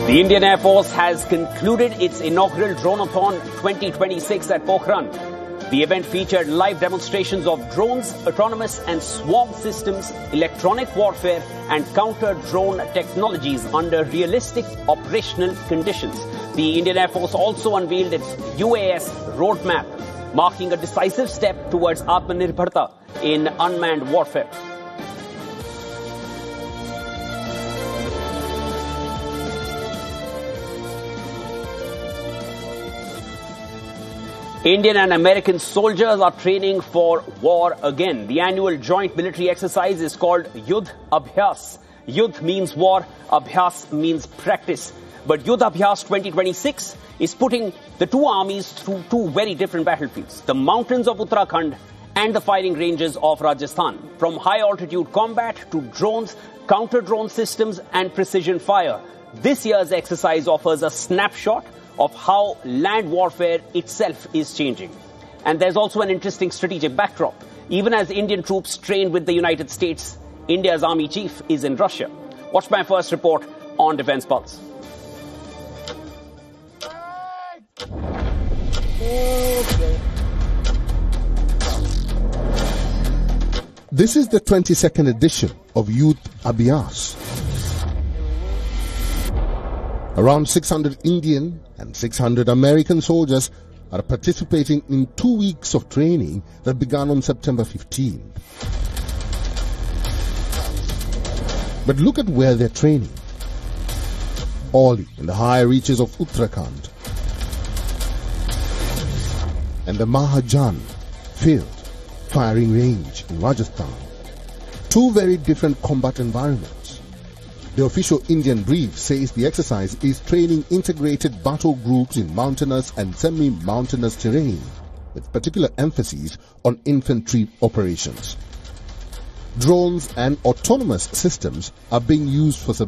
The Indian Air Force has concluded its inaugural Droneathon 2026 at Pokhran. The event featured live demonstrations of drones, autonomous and swarm systems, electronic warfare and counter-drone technologies under realistic operational conditions. The Indian Air Force also unveiled its UAS roadmap, marking a decisive step towards Atmanirbharta in unmanned warfare. Indian and American soldiers are training for war again. The annual joint military exercise is called Yudh Abhyas. Yudh means war, Abhyas means practice. But Yudh Abhyas 2026 is putting the two armies through two very different battlefields, the mountains of Uttarakhand and the firing ranges of Rajasthan. From high-altitude combat to drones, counter-drone systems and precision fire, this year's exercise offers a snapshot of how land warfare itself is changing. And there's also an interesting strategic backdrop. Even as Indian troops train with the United States, India's army chief is in Russia. Watch my first report on Defence Pulse. This is the 22nd edition of Yudh Abhyas. Around 600 Indian and 600 American soldiers are participating in 2 weeks of training that began on September 15. But look at where they're training. Auli in the high reaches of Uttarakhand and the Mahajan field firing range in Rajasthan. Two very different combat environments. The official Indian brief says the exercise is training integrated battle groups in mountainous and semi-mountainous terrain, with particular emphasis on infantry operations. Drones and autonomous systems are being used for